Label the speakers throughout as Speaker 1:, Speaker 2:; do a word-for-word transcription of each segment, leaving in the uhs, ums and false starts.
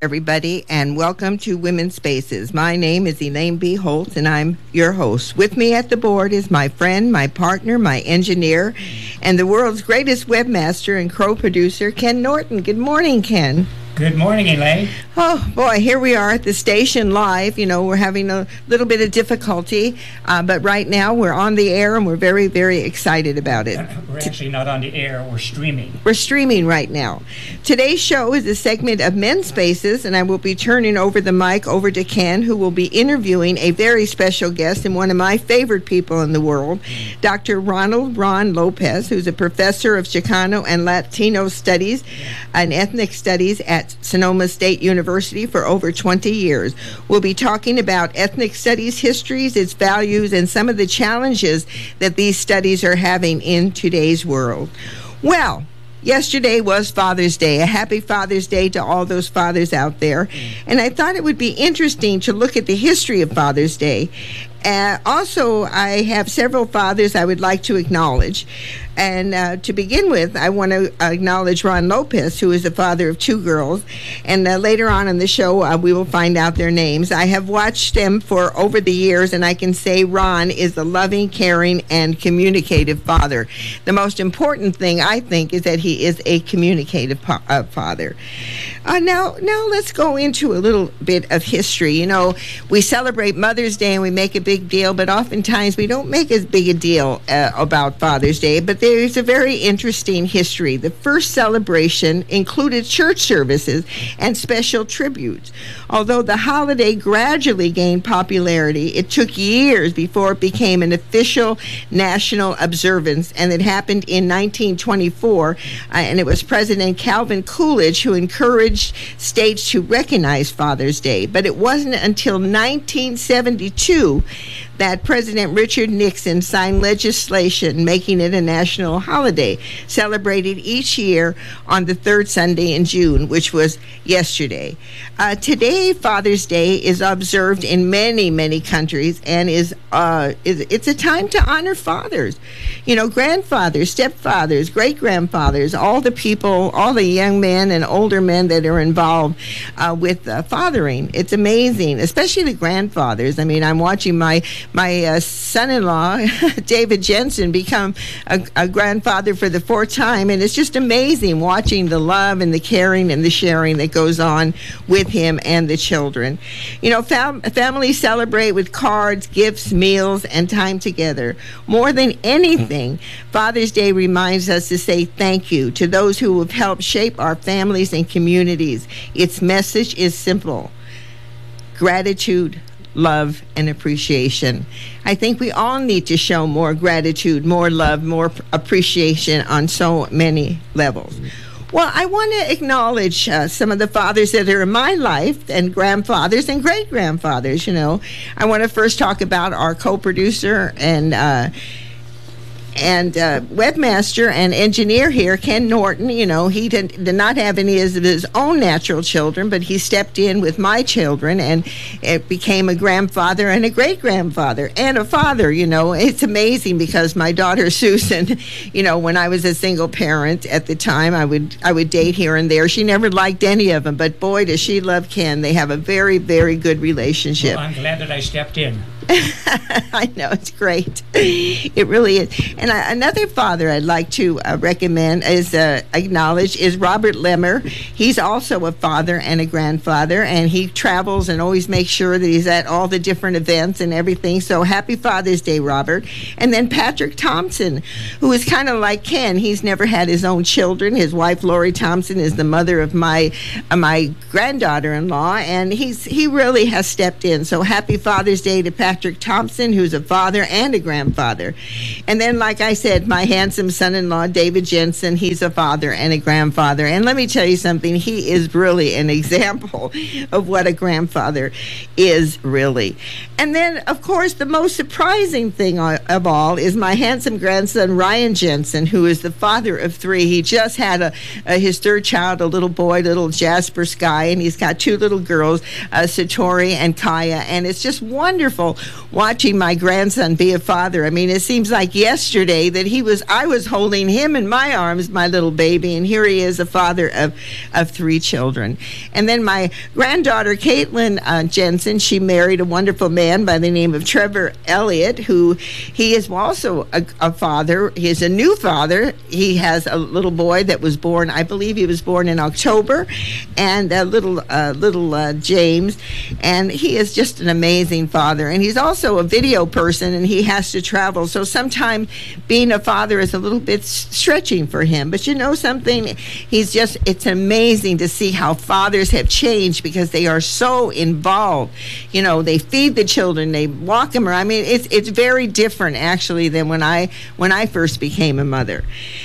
Speaker 1: everybody, and welcome to Women's Spaces. My name is Elaine B. Holtz, and I'm your host. With me at the board is my friend, my partner, my engineer, and the world's greatest webmaster and co-producer, Ken Norton. Good morning, Ken.
Speaker 2: Good morning, Elaine.
Speaker 1: Oh, boy, here we are at the station live. You know, we're having a little bit of difficulty, uh, but right now we're on the air, and we're very, very excited about it.
Speaker 2: We're actually not on the air. We're streaming.
Speaker 1: We're streaming right now. Today's show is a segment of Men's Spaces, and I will be turning over the mic over to Ken, who will be interviewing a very special guest and one of my favorite people in the world, Doctor Ronald Ron Lopez, who's a professor of Chicano and Latino Studies and Ethnic Studies at Sonoma State University for over twenty years. We'll be talking about ethnic studies histories, its values, and some of the challenges that these studies are having in today's world. Well, yesterday was Father's Day. A happy Father's Day to all those fathers out there. And I thought it would be interesting to look at the history of Father's Day. Uh, also, I have several fathers I would like to acknowledge. And uh, to begin with, I want to acknowledge Ron Lopez, who is the father of two girls. And uh, later on in the show, uh, we will find out their names. I have watched them for over the years, and I can say Ron is a loving, caring, and communicative father. The most important thing, I think, is that he is a communicative po- uh, father. Uh, now, now let's go into a little bit of history. You know, we celebrate Mother's Day and we make a big deal, but oftentimes we don't make as big a deal uh, about Father's Day. But there's a very interesting history. The first celebration included church services and special tributes. Although the holiday gradually gained popularity, it took years before it became an official national observance, and it happened in nineteen twenty-four, uh, and it was President Calvin Coolidge who encouraged states to recognize Father's Day. But it wasn't until nineteen seventy-two that President Richard Nixon signed legislation making it a national holiday, celebrated each year on the third Sunday in June, which was yesterday. Uh, today, Father's Day is observed in many, many countries, and is, uh, is it's a time to honor fathers. You know, grandfathers, stepfathers, great-grandfathers, all the people, all the young men and older men that are involved uh, with uh, fathering. It's amazing, especially the grandfathers. I mean, I'm watching my My uh, son-in-law, David Jensen, become a, a grandfather for the fourth time, and it's just amazing watching the love and the caring and the sharing that goes on with him and the children. You know, fam- families celebrate with cards, gifts, meals, and time together. More than anything, Father's Day reminds us to say thank you to those who have helped shape our families and communities. Its message is simple: gratitude, love, and appreciation. I think we all need to show more gratitude, more love, more appreciation on so many levels. Well, I want to acknowledge uh, some of the fathers that are in my life, and grandfathers and great-grandfathers, you know. I want to first talk about our co-producer and uh, and uh, webmaster and engineer here, Ken Norton. You know, he did, did not have any of his own natural children, but he stepped in with my children, and it became a grandfather and a great-grandfather and a father. You know, it's amazing because my daughter Susan, you know, when I was a single parent at the time, I would I would date here and there. She never liked any of them, but boy, does she love Ken. They have a very, very good relationship.
Speaker 2: Well, I'm glad that I stepped in.
Speaker 1: I know, it's great. It really is. And I, another father I'd like to uh, recommend is uh, acknowledge is Robert Lemmer. He's also a father and a grandfather, and he travels and always makes sure that he's at all the different events and everything. So happy Father's Day, Robert. And then Patrick Thompson, who is kind of like Ken. He's never had his own children. His wife, Lori Thompson, is the mother of my uh, my granddaughter-in-law, and he's he really has stepped in. So happy Father's Day to Patrick Patrick Thompson, who's a father and a grandfather. And then, like I said, my handsome son-in-law, David Jensen, he's a father and a grandfather. And let me tell you something, he is really an example of what a grandfather is really. And then, of course, the most surprising thing of all is my handsome grandson, Ryan Jensen, who is the father of three. He just had a, a his third child, a little boy, little Jasper Sky, and he's got two little girls, uh, Satori and Kaya. And it's just wonderful watching my grandson be a father. I mean, it seems like yesterday that he was, I was holding him in my arms, my little baby, and here he is, a father of, of three children. And then my granddaughter, Caitlin uh, Jensen, she married a wonderful man by the name of Trevor Elliott, who he is also a, a father. He is a new father. He has a little boy that was born, I believe he was born in October, and a little, uh, little uh, James, and he is just an amazing father. And he's also a video person, and he has to travel, so sometimes being a father is a little bit stretching for him. But you know something, he's just, it's amazing to see how fathers have changed because they are so involved. You know, they feed the children, they walk them around. I mean, it's it's very different actually than when I when I first became a mother.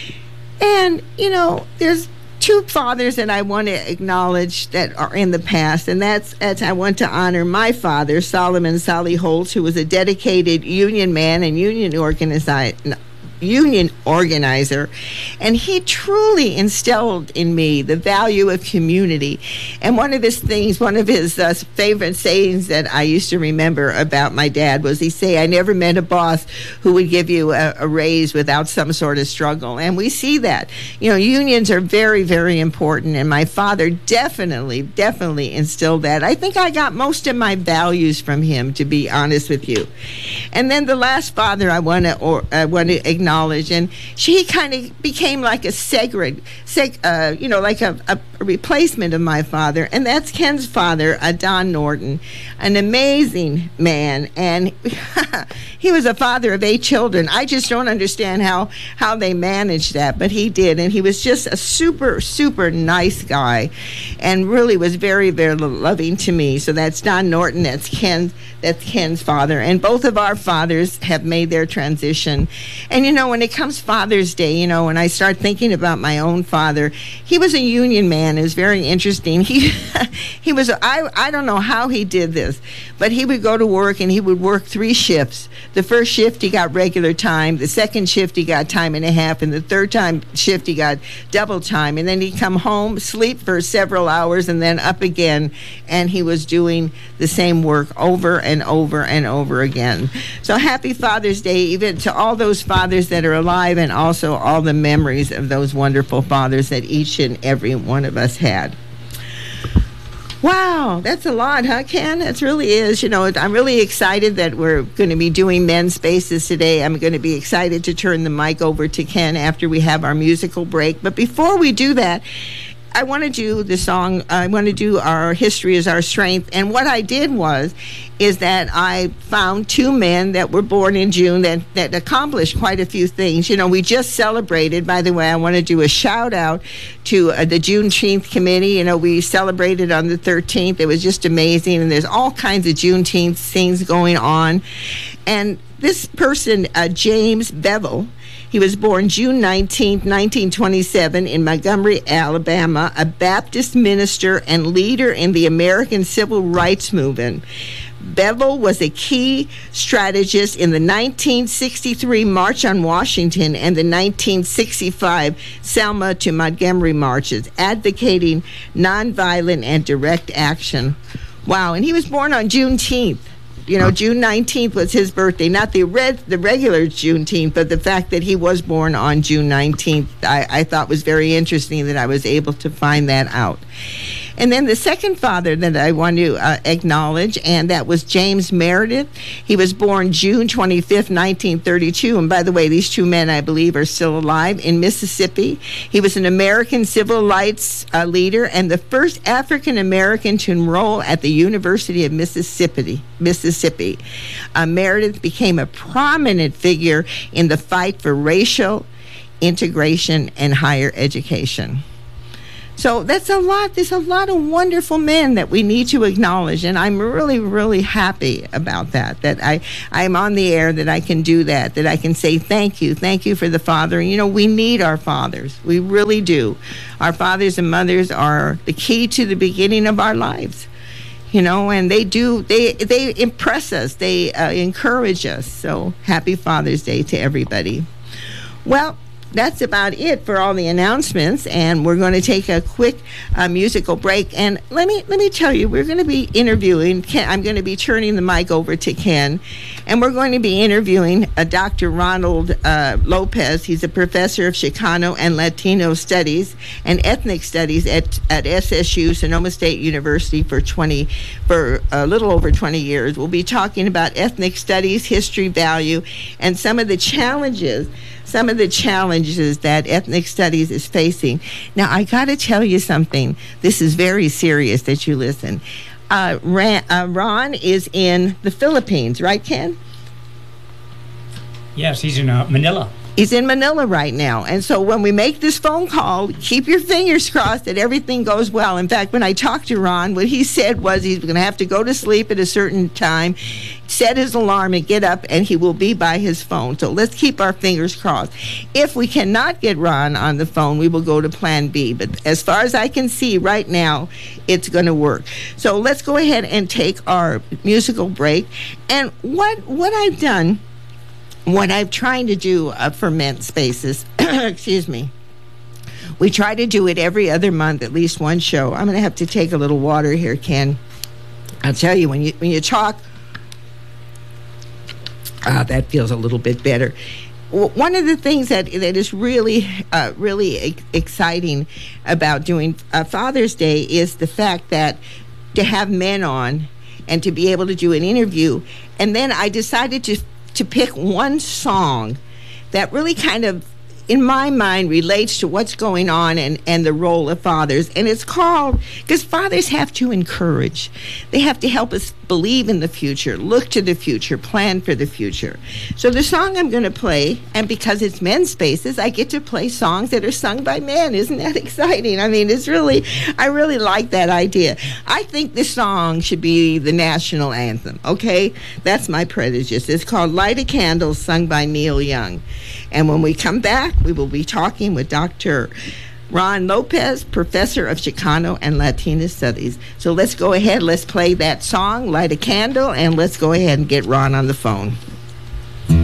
Speaker 1: And you know, there's two fathers that I want to acknowledge that are in the past, and that's, that's I want to honor my father, Solomon Solly Holtz, who was a dedicated union man and union organizer. union organizer, and he truly instilled in me the value of community. And one of his things, one of his uh, favorite sayings that I used to remember about my dad was, he say, I never met a boss who would give you a, a raise without some sort of struggle. And we see that. You know, unions are very, very important, and my father definitely, definitely instilled that. I think I got most of my values from him, to be honest with you. And then the last father I want to or I want to acknowledge Knowledge, and she kind of became like a segred, seg, uh, you know, like a, a replacement of my father, and that's Ken's father, uh, Don Norton, an amazing man, and he was a father of eight children. I just don't understand how how they managed that, but he did, and he was just a super, super nice guy, and really was very, very loving to me. So that's Don Norton, that's Ken, that's Ken's father, and both of our fathers have made their transition. And you know, when it comes Father's Day, you know, when I start thinking about my own father, he was a union man. It was very interesting. He he was, I, I don't know how he did this, but he would go to work and he would work three shifts. The first shift, he got regular time. The second shift, he got time and a half. And the third time shift, he got double time. And then he'd come home, sleep for several hours, and then up again. And he was doing the same work over and over and over again. So happy Father's Day, even to all those fathers that are alive, and also all the memories of those wonderful fathers that each and every one of us had. Wow, that's a lot, huh, Ken? It really is. You know, I'm really excited that we're going to be doing Men's Spaces today. I'm going to be excited to turn the mic over to Ken after we have our musical break. But before we do that, I want to do the song, I want to do Our History is Our Strength. And what I did was, is that I found two men that were born in June that, that accomplished quite a few things. You know, we just celebrated, by the way, I want to do a shout out to uh, the Juneteenth committee. You know, we celebrated on the thirteenth. It was just amazing. And there's all kinds of Juneteenth things going on. And this person, uh, James Bevel, he was born June nineteenth, nineteen twenty-seven in Montgomery, Alabama, a Baptist minister and leader in the American Civil Rights Movement. Bevel was a key strategist in the nineteen sixty-three March on Washington and the nineteen sixty-five Selma to Montgomery marches, advocating nonviolent and direct action. Wow, and he was born on Juneteenth. You know, June nineteenth was his birthday, not the red, the regular Juneteenth, but the fact that he was born on June nineteenth, I, I thought was very interesting that I was able to find that out. And then the second father that I want to uh, acknowledge, and that was James Meredith. He was born June twenty-fifth, nineteen thirty-two. And by the way, these two men, I believe, are still alive in Mississippi. He was an American civil rights uh, leader and the first African American to enroll at the University of Mississippi. Mississippi. Uh, Meredith became a prominent figure in the fight for racial integration and higher education. So that's a lot. There's a lot of wonderful men that we need to acknowledge, and I'm really, really happy about that, that I, I'm on the air, that I can do that, that I can say thank you, thank you for the father. You know, we need our fathers. We really do. Our fathers and mothers are the key to the beginning of our lives, you know, and they do, they, they impress us, they uh, encourage us. So happy Father's Day to everybody. Well, that's about it for all the announcements, and we're going to take a quick uh, musical break. And let me let me tell you, we're going to be interviewing Ken. I'm going to be turning the mic over to Ken, and we're going to be interviewing uh, Doctor Ronald uh, Lopez. He's a professor of Chicano and Latino Studies and Ethnic Studies at at S S U, Sonoma State University, for twenty for a little over twenty years. We'll be talking about ethnic studies, history, value, and some of the challenges. Some of the challenges that ethnic studies is facing. Now, I got to tell you something. This is very serious that you listen. Uh, Ran, uh, Ron is in the Philippines, right, Ken?
Speaker 2: Yes, he's in uh, Manila.
Speaker 1: He's in Manila right now. And so when we make this phone call, keep your fingers crossed that everything goes well. In fact, when I talked to Ron, what he said was he's going to have to go to sleep at a certain time, set his alarm and get up, and he will be by his phone. So let's keep our fingers crossed. If we cannot get Ron on the phone, we will go to plan B. But as far as I can see right now, it's going to work. So let's go ahead and take our musical break. And what what I've done, what I'm trying to do uh, for Men's Spaces, excuse me, we try to do it every other month, at least one show. I'm going to have to take a little water here, Ken. I'll tell you, when you when you talk, ah, that feels a little bit better. W- one of the things that that is really, uh, really e- exciting about doing uh, Father's Day is the fact that to have men on and to be able to do an interview. And then I decided to to pick one song that really kind of, in my mind, relates to what's going on and, and the role of fathers. And it's called, because fathers have to encourage. They have to help us believe in the future, look to the future, plan for the future. So the song I'm going to play, and because it's Men's Spaces, I get to play songs that are sung by men. Isn't that exciting? I mean, it's really, I really like that idea. I think this song should be the national anthem, okay? That's my prejudice. It's called Light a Candle, sung by Neil Young. And when we come back, we will be talking with Doctor Ron Lopez, professor of Chicano and Latino Studies. So let's go ahead, let's play that song, Light a Candle, and let's go ahead and get Ron on the phone.